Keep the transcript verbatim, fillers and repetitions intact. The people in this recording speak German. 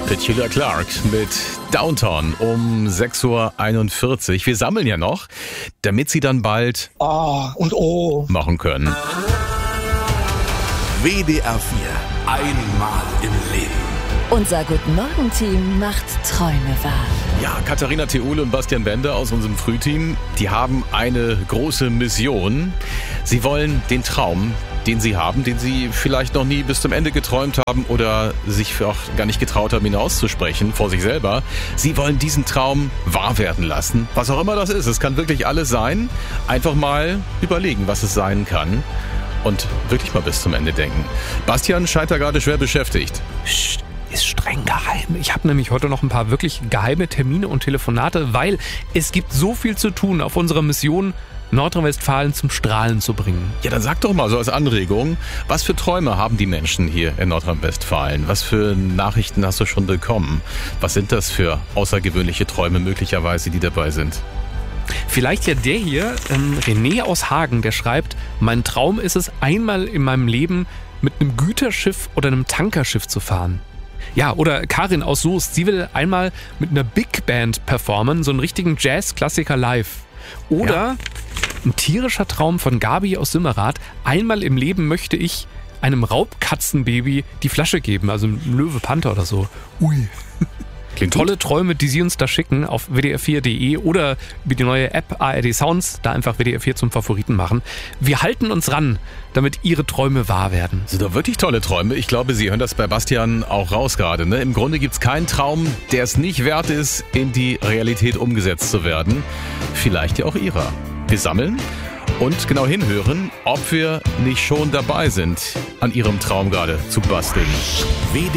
Petula Clark mit Downtown um sechs Uhr einundvierzig. Wir sammeln ja noch, damit Sie dann bald Ah und oh machen können. W D R vier. Einmal im Leben. Unser Guten-Morgen-Team macht Träume wahr. Ja, Katharina Theule und Bastian Bender aus unserem Frühteam, die haben eine große Mission. Sie wollen den Traum, den sie haben, den sie vielleicht noch nie bis zum Ende geträumt haben oder sich auch gar nicht getraut haben, ihn auszusprechen vor sich selber. Sie wollen diesen Traum wahr werden lassen. Was auch immer das ist, es kann wirklich alles sein. Einfach mal überlegen, was es sein kann und wirklich mal bis zum Ende denken. Bastian scheint da gerade schwer beschäftigt. Psst. Ist streng geheim. Ich habe nämlich heute noch ein paar wirklich geheime Termine und Telefonate, weil es gibt so viel zu tun auf unserer Mission, Nordrhein-Westfalen zum Strahlen zu bringen. Ja, dann sag doch mal so als Anregung, was für Träume haben die Menschen hier in Nordrhein-Westfalen? Was für Nachrichten hast du schon bekommen? Was sind das für außergewöhnliche Träume möglicherweise, die dabei sind? Vielleicht ja der hier, ähm, René aus Hagen, der schreibt, mein Traum ist es, einmal in meinem Leben mit einem Güterschiff oder einem Tankerschiff zu fahren. Ja, oder Karin aus Soest, sie will einmal mit einer Big Band performen, so einen richtigen Jazz-Klassiker live. Oder ja. Ein tierischer Traum von Gabi aus Simmerath, einmal im Leben möchte ich einem Raubkatzenbaby die Flasche geben, also einem Löwe-Panther oder so. Ui. Klingt Tolle gut. Träume, die Sie uns da schicken auf w d r vier punkt d e oder über die neue App A R D Sounds, da einfach W D R vier zum Favoriten machen. Wir halten uns ran, damit Ihre Träume wahr werden. Das sind doch wirklich tolle Träume. Ich glaube, Sie hören das bei Bastian auch raus gerade. Ne? Im Grunde gibt es keinen Traum, der es nicht wert ist, in die Realität umgesetzt zu werden. Vielleicht ja auch Ihrer. Wir sammeln und genau hinhören, ob wir nicht schon dabei sind, an Ihrem Traum gerade zu basteln. W D